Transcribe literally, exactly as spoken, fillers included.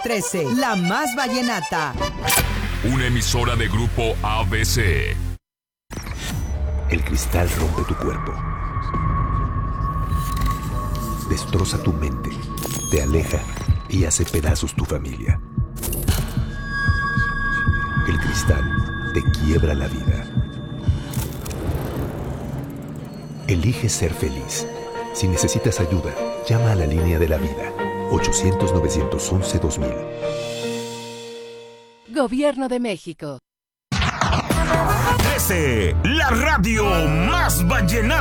trece, la más vallenata. Una emisora de Grupo A B C. El cristal rompe tu cuerpo. Destroza tu mente, te aleja y hace pedazos tu familia. El cristal te quiebra la vida. Elige ser feliz. Si necesitas ayuda, llama a la línea de la vida. ochocientos, novecientos once, dos mil. Gobierno de México. trece, la radio más vallenata.